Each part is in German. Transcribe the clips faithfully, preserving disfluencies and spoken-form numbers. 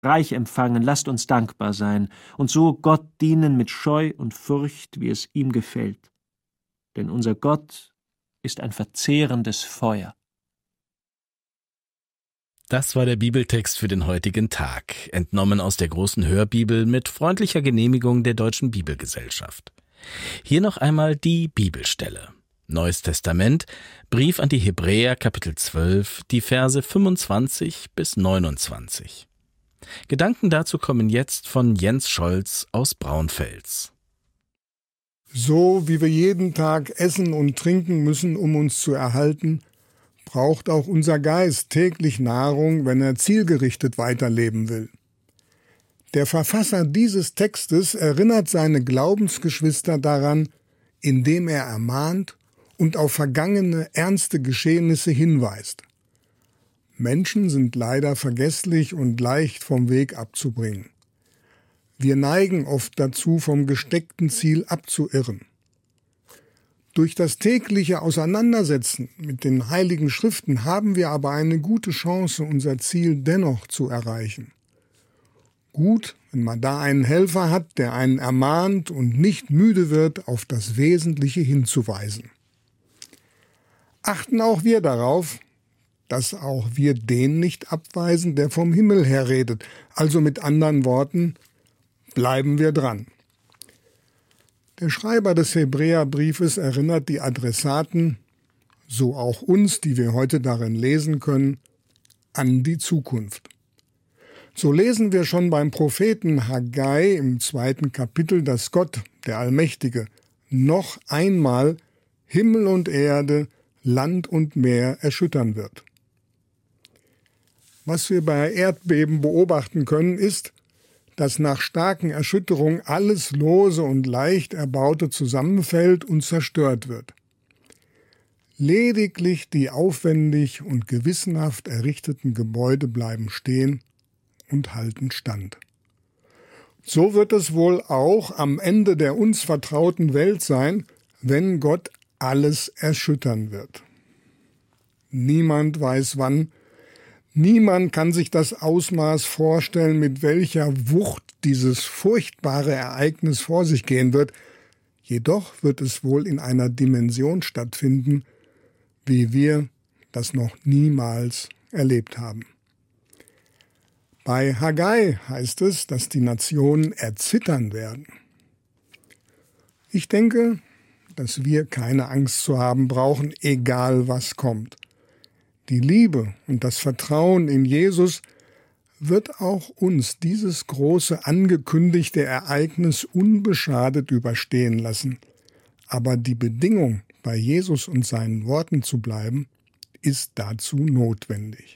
reich empfangen, lasst uns dankbar sein und so Gott dienen mit Scheu und Furcht, wie es ihm gefällt. Denn unser Gott ist ein verzehrendes Feuer. Das war der Bibeltext für den heutigen Tag, entnommen aus der großen Hörbibel mit freundlicher Genehmigung der Deutschen Bibelgesellschaft. Hier noch einmal die Bibelstelle. Neues Testament, Brief an die Hebräer, Kapitel zwölf, die Verse fünfundzwanzig bis neunundzwanzig. Gedanken dazu kommen jetzt von Jens Scholz aus Braunfels. So wie wir jeden Tag essen und trinken müssen, um uns zu erhalten, braucht auch unser Geist täglich Nahrung, wenn er zielgerichtet weiterleben will. Der Verfasser dieses Textes erinnert seine Glaubensgeschwister daran, indem er ermahnt und auf vergangene ernste Geschehnisse hinweist. Menschen sind leider vergesslich und leicht vom Weg abzubringen. Wir neigen oft dazu, vom gesteckten Ziel abzuirren. Durch das tägliche Auseinandersetzen mit den Heiligen Schriften haben wir aber eine gute Chance, unser Ziel dennoch zu erreichen. Gut, wenn man da einen Helfer hat, der einen ermahnt und nicht müde wird, auf das Wesentliche hinzuweisen. Achten auch wir darauf, dass auch wir den nicht abweisen, der vom Himmel her redet. Also mit anderen Worten, bleiben wir dran. Der Schreiber des Hebräerbriefes erinnert die Adressaten, so auch uns, die wir heute darin lesen können, an die Zukunft. So lesen wir schon beim Propheten Haggai im zweiten Kapitel, dass Gott, der Allmächtige, noch einmal Himmel und Erde, Land und Meer erschüttern wird. Was wir bei Erdbeben beobachten können, ist, dass nach starken Erschütterungen alles Lose und leicht Erbaute zusammenfällt und zerstört wird. Lediglich die aufwendig und gewissenhaft errichteten Gebäude bleiben stehen und halten stand. So wird es wohl auch am Ende der uns vertrauten Welt sein, wenn Gott alles erschüttern wird. Niemand weiß wann. Niemand kann sich das Ausmaß vorstellen, mit welcher Wucht dieses furchtbare Ereignis vor sich gehen wird. Jedoch wird es wohl in einer Dimension stattfinden, wie wir das noch niemals erlebt haben. Bei Haggai heißt es, dass die Nationen erzittern werden. Ich denke, dass wir keine Angst zu haben brauchen, egal was kommt. Die Liebe und das Vertrauen in Jesus wird auch uns dieses große angekündigte Ereignis unbeschadet überstehen lassen. Aber die Bedingung, bei Jesus und seinen Worten zu bleiben, ist dazu notwendig.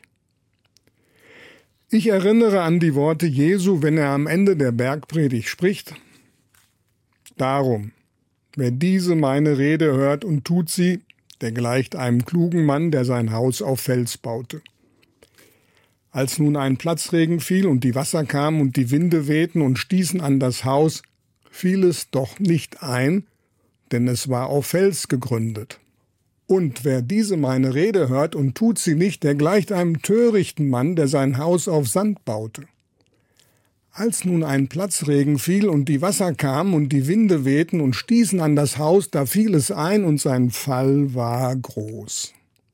Ich erinnere an die Worte Jesu, wenn er am Ende der Bergpredigt spricht. Darum, wer diese meine Rede hört und tut sie, der gleicht einem klugen Mann, der sein Haus auf Fels baute. Als nun ein Platzregen fiel und die Wasser kamen und die Winde wehten und stießen an das Haus, fiel es doch nicht ein, denn es war auf Fels gegründet. Und wer diese meine Rede hört und tut sie nicht, der gleicht einem törichten Mann, der sein Haus auf Sand baute. Als nun ein Platzregen fiel und die Wasser kamen und die Winde wehten und stießen an das Haus, da fiel es ein und sein Fall war groß.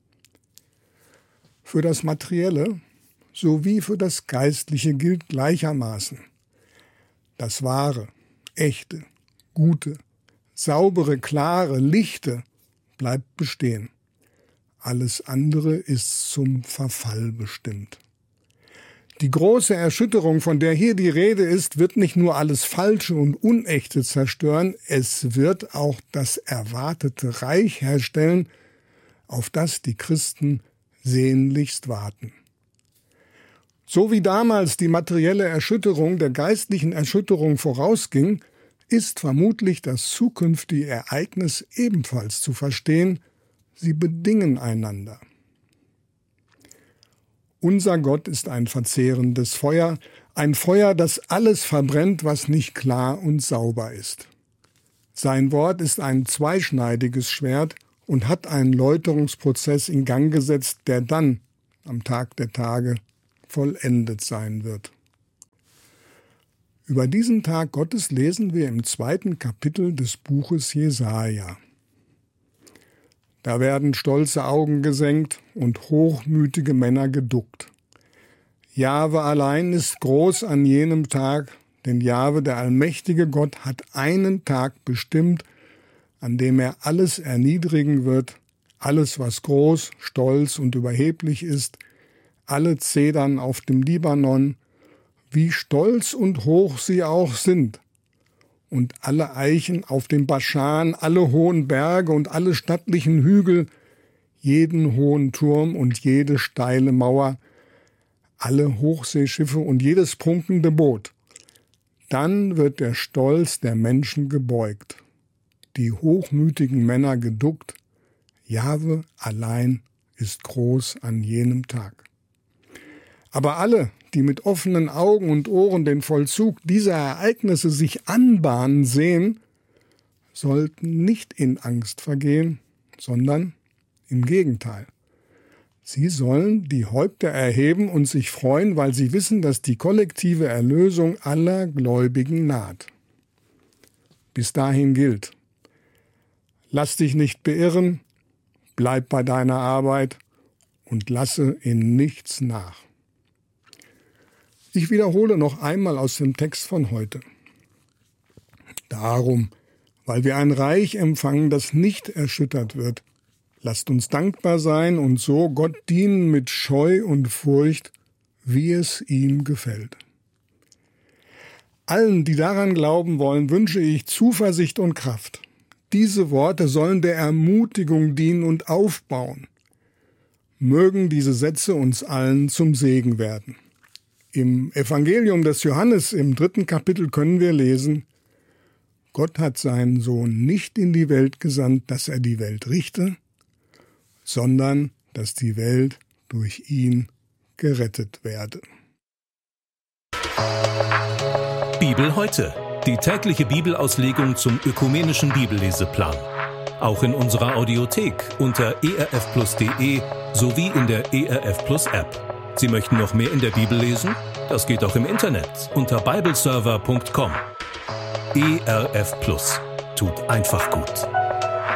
Für das Materielle sowie für das Geistliche gilt gleichermaßen. Das Wahre, Echte, Gute, Saubere, Klare, Lichte bleibt bestehen. Alles andere ist zum Verfall bestimmt. Die große Erschütterung, von der hier die Rede ist, wird nicht nur alles Falsche und Unechte zerstören, es wird auch das erwartete Reich herstellen, auf das die Christen sehnlichst warten. So wie damals die materielle Erschütterung der geistlichen Erschütterung vorausging, ist vermutlich das zukünftige Ereignis ebenfalls zu verstehen, sie bedingen einander. Unser Gott ist ein verzehrendes Feuer, ein Feuer, das alles verbrennt, was nicht klar und sauber ist. Sein Wort ist ein zweischneidiges Schwert und hat einen Läuterungsprozess in Gang gesetzt, der dann, am Tag der Tage, vollendet sein wird. Über diesen Tag Gottes lesen wir im zweiten Kapitel des Buches Jesaja. Da werden stolze Augen gesenkt und hochmütige Männer geduckt. Jahwe allein ist groß an jenem Tag, denn Jahwe, der allmächtige Gott, hat einen Tag bestimmt, an dem er alles erniedrigen wird, alles, was groß, stolz und überheblich ist, alle Zedern auf dem Libanon, wie stolz und hoch sie auch sind, und alle Eichen auf dem Baschan, alle hohen Berge und alle stattlichen Hügel, jeden hohen Turm und jede steile Mauer, alle Hochseeschiffe und jedes prunkende Boot. Dann wird der Stolz der Menschen gebeugt, die hochmütigen Männer geduckt. Jahwe allein ist groß an jenem Tag. Aber alle, die mit offenen Augen und Ohren den Vollzug dieser Ereignisse sich anbahnen sehen, sollten nicht in Angst vergehen, sondern im Gegenteil. Sie sollen die Häupter erheben und sich freuen, weil sie wissen, dass die kollektive Erlösung aller Gläubigen naht. Bis dahin gilt: Lass dich nicht beirren, bleib bei deiner Arbeit und lasse in nichts nach. Ich wiederhole noch einmal aus dem Text von heute. Darum, weil wir ein Reich empfangen, das nicht erschüttert wird, lasst uns dankbar sein und so Gott dienen mit Scheu und Furcht, wie es ihm gefällt. Allen, die daran glauben wollen, wünsche ich Zuversicht und Kraft. Diese Worte sollen der Ermutigung dienen und aufbauen. Mögen diese Sätze uns allen zum Segen werden. Im Evangelium des Johannes im dritten Kapitel können wir lesen: Gott hat seinen Sohn nicht in die Welt gesandt, dass er die Welt richte, sondern dass die Welt durch ihn gerettet werde. Bibel heute. Die tägliche Bibelauslegung zum ökumenischen Bibelleseplan. Auch in unserer Audiothek unter e r f plus punkt d e sowie in der E R F Plus App. Sie möchten noch mehr in der Bibel lesen? Das geht auch im Internet unter bibleserver punkt com. E R F Plus tut einfach gut.